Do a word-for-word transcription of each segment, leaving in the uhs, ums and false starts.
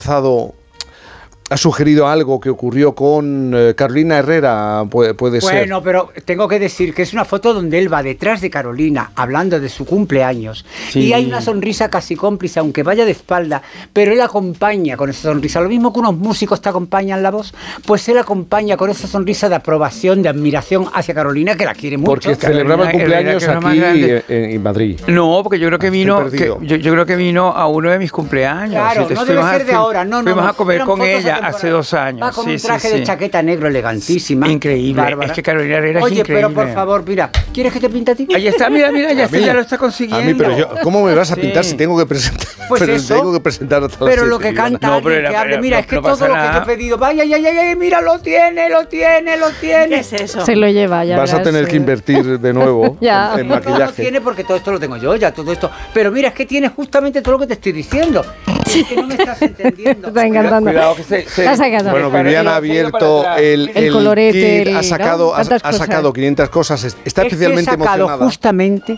ha sugerido algo que ocurrió con eh, Carolina Herrera, puede, puede bueno, ser. Bueno, pero tengo que decir que es una foto donde él va detrás de Carolina hablando de su cumpleaños. Sí. Y hay una sonrisa casi cómplice, aunque vaya de espalda, pero él acompaña con esa sonrisa. Lo mismo que unos músicos te acompañan la voz, pues él acompaña con esa sonrisa de aprobación, de admiración hacia Carolina, que la quiere mucho. Porque celebraba el cumpleaños aquí en, en Madrid. No, porque yo creo que vino que, yo, yo creo que vino a uno de mis cumpleaños. Claro, no debe ser de ahora. No, no, fuimos no, a comer con ella hace dos años. Va con sí, un traje sí, de sí. chaqueta negro elegantísima. Increíble. Bárbara. Es que Carolina Herrera Oye, es increíble. pero por favor, mira, ¿quieres que te pinte a ti? Ahí está, mira, mira, ya, a está, mí, ya lo está consiguiendo. A mí, pero yo, ¿cómo me vas a pintar sí. si tengo que presentar? Pues pero eso, tengo que presentar a todas pero las lo que siete, canta no, alguien pero que la, hable, pero, mira, no, es que no todo lo nada. que te he pedido, vaya, ay, ay, ay, mira, lo tiene, lo tiene, lo tiene. ¿Qué es eso? Se lo lleva ya. Vas a tener que invertir de nuevo ya. en, en no, maquillaje. No lo tiene porque todo esto lo tengo yo, ya todo esto. Pero mira, es que tiene justamente todo lo que te estoy diciendo. Es que no me estás entendiendo. Está encantando. Cuidado, que se, se, bueno, Viviana ha abierto el, el, el colorete, kit, el, ha sacado, ¿no? ha, ha sacado quinientas cosas, está es especialmente que he sacado emocionada. Justamente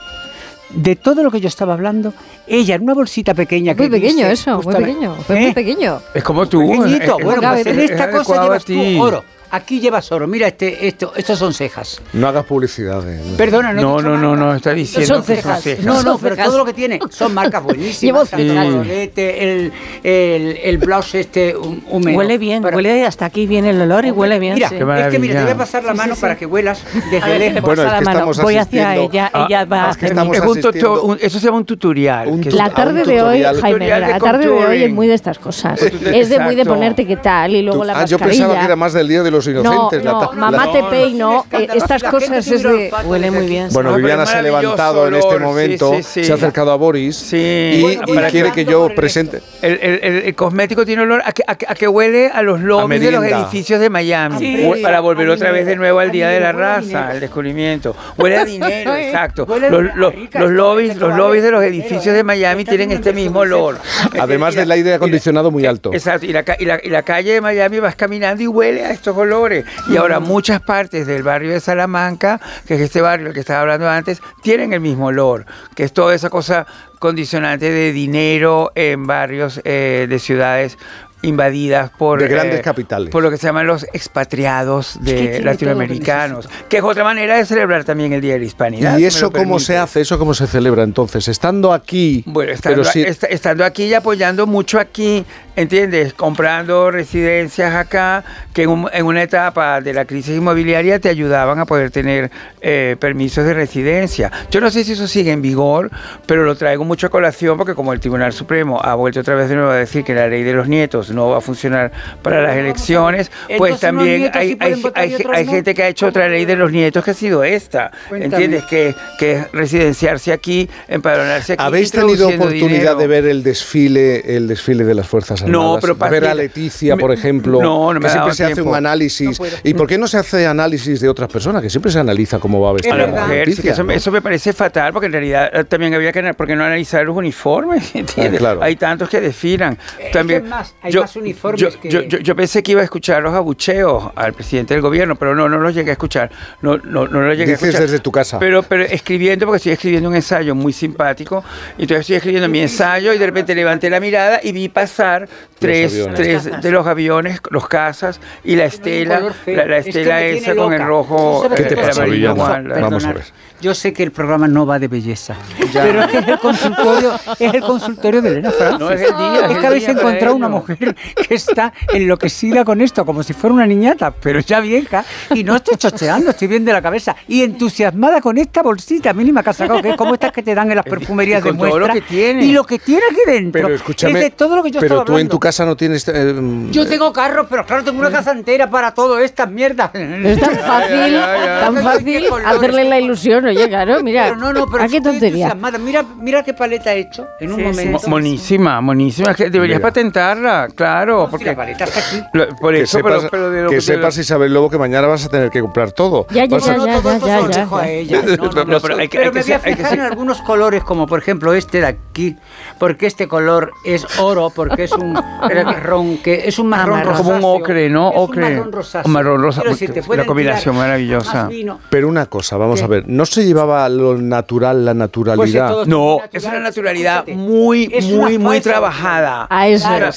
de todo lo que yo estaba hablando, ella en una bolsita pequeña que muy pequeño dice, eso, muy pequeño, fue ¿eh? muy pequeño. Es como tú. Pequeñito, es, bueno, es, pues en es, esta es cosa llevas tú ti. oro. Aquí llevas oro. Mira, este, esto, estos son cejas. No hagas publicidad. Eh. Perdona, no. No, no, no, no, está diciendo son cejas. que son cejas. No, no, Son pero cejas. todo lo que tiene son marcas buenísimas. Llevo tanto el cejas. colorete, el, el, el blouse este húmedo. Huele bien, Para- huele hasta aquí viene el olor y huele bien. Mira, sí. es que mira, te voy a pasar la Sí, mano sí, para sí. que huelas desde A ver, lejos. le Bueno, paso es la que mano. estamos Voy hacia asistiendo- ella, Ah, ella va es que a hacer mi- estamos Es un asistiendo- tuto- un- eso se llama un tutorial. Un que tu- La es- tarde un de hoy, tutorial. Jaime, Tutorial de la tarde de hoy contouring. es muy de estas cosas. Exacto. Es de muy de ponerte qué tal y luego Tú- la ah, yo mascarilla. pensaba que era más del Día de los No, Inocentes. no, la ta- mamá la- te peino, no, eh, estas la cosas gente es tiene de... olfato Huele desde muy aquí. bien. Bueno, No, pero Viviana es se ha maravilloso levantado en este olor, momento, sí, sí, sí. se ha acercado a Boris Sí. y, Bueno, y para quiere que- que yo por el presente. El, el, el, el cosmético tiene olor a que, a que, a que huele a los lobbies de los merienda. edificios de Miami. Sí. Hue- para volver A otra vez dinero, de nuevo al a Día de la dinero, huele a Raza, dinero. al descubrimiento. Huele a dinero, exacto. Huele a Los, dinero, los, rica, los esto, lobbies, esto los vale lobbies de los dinero, edificios ¿eh? de Miami Está tienen teniendo este mismo un olor. Además del aire acondicionado muy alto. Exacto, y la, ca- y, la, y la calle de Miami vas caminando y huele a estos olores. Y ahora muchas partes del barrio de Salamanca, que es este barrio del que estaba hablando antes, tienen el mismo olor, que es toda esa cosa condicionante de dinero en barrios eh, de ciudades invadidas por De grandes capitales. por lo que se llaman los expatriados Es que de tiene latinoamericanos, que es otra manera de celebrar también el Día de la Hispanidad. ¿Y si me eso lo cómo se permite. hace? ¿Eso cómo se celebra entonces? Estando aquí, Bueno, estando, pero sí, est- estando aquí y apoyando mucho aquí, ¿entiendes? Comprando residencias acá, que en, un- en una etapa de la crisis inmobiliaria te ayudaban a poder tener eh, permisos de residencia. Yo no sé si eso sigue en vigor, pero lo traigo mucho a colación porque como el Tribunal Supremo ha vuelto otra vez de nuevo a decir que la ley de los nietos no va a funcionar para las elecciones, pues Entonces, también unos nietos hay, sí pueden hay, votar y hay, otros hay no. gente que ha hecho otra ley de los nietos que ha sido esta, Cuéntame. ¿entiendes? Que, que es residenciarse aquí, empadronarse aquí. ¿habéis tenido introduciendo oportunidad dinero. de ver el desfile, el desfile de las Fuerzas Armadas? No, pero De ver a partida- Leticia, me- por ejemplo, no, no me que ha siempre dado se hace tiempo. un análisis. No puedo. ¿Y por qué no se hace análisis de otras personas? Que siempre se analiza cómo va a vestir A la Es verdad. mujer, sí, que Leticia, eso, me- ¿no? eso me parece fatal, porque en realidad eh, también había que, ana- ¿por qué no analizar los uniformes? ¿Entiendes? Ah, claro. Hay tantos que desfilan. Es También, que es más, hay yo, más uniformes yo, que- yo, yo, yo pensé que iba a escuchar los abucheos al presidente del gobierno, pero no, no los llegué a escuchar. No, no, no los llegué Dices a escuchar. desde tu casa. Pero, pero escribiendo, porque estoy escribiendo un ensayo muy simpático, y entonces estoy escribiendo mi ensayo y de repente levanté la mirada y vi pasar tres, aviones. tres Las de los aviones, los cazas y la estela, color feo. la, la Es que estela me tiene esa con el loca. rojo, ¿Tú sabes ¿Qué te el pasa, amarillo Villana? igual. Vamos a Perdonad, ver. yo sé que el programa no va de belleza, pero es que es el consultorio, es el consultorio de Elena Francis. No, es el día, es Es el que habéis día para encontrado una ello. mujer que está enloquecida con esto, como si fuera una niñata, pero ya vieja, y no estoy chocheando, estoy bien de la cabeza, y entusiasmada con esta bolsita mínima que ha sacado, que es como estas que te dan en las perfumerías y con de muestra. todo lo que tiene. Y lo que tiene aquí dentro Pero escúchame, es de todo lo que yo pero estaba tú en hablando. tu casa no tienes... eh, Yo tengo carros, pero claro, tengo una casa entera para todo estas mierdas. Es tan fácil, ya, ya. tan fácil hacerle la ilusión, oye, claro, mira, Pero no, no, pero ¿a qué estoy tontería? entusiasmada. Mira, mira qué paleta he hecho en un Sí, sí. momento. Mo- Monísima, monísima. Es que deberías Mira. patentarla, claro. No, si porque la paleta está aquí. lo- por que eso, sepas, pero, pero de lo que de sepas lo- Isabel Lobo, que mañana vas a tener que comprar todo. Ya, ya, Vas a- ya, No, ya, todo esto ya, se lo ya, dejo a ya. ella. No, no, no, No, pero hay que- pero hay me que voy a ser- hay que fijar ser- en algunos colores, como por ejemplo este de aquí, porque este color es oro, porque es un marrón, que es un marrón marrón. rosáceo. Como un ocre, ¿no? Es un Ocre. marrón rosáceo. Un marrón rosa, Quiero decir, porque te pueden una combinación tirar maravillosa. más vino. Pero una cosa, vamos ¿Qué? a ver, ¿no se llevaba lo natural, la naturalidad? Pues, eh, todo- No, natural, es una naturalidad escúchate, muy, es una muy, muy falsa trabajada. A eso Una es. falsa Es una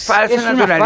naturaleza.